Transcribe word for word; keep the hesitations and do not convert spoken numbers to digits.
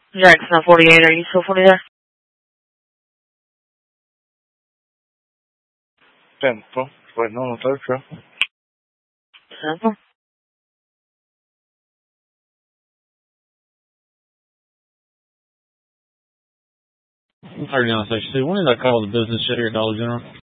Jackson forty-eight, are you still fully there? Tempo. Waiting on the third truck. Temple. thirty-nine section two. When did I call the business shit here at Dollar General?